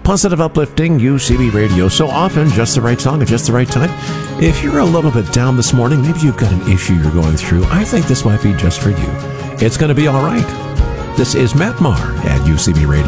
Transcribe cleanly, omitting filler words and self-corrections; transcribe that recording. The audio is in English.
Positive, uplifting UCB Radio. So often, just the right song at just the right time. If you're a little bit down this morning, maybe you've got an issue you're going through, I think this might be just for you. It's going to be all right. This is Matt Maher at UCB Radio.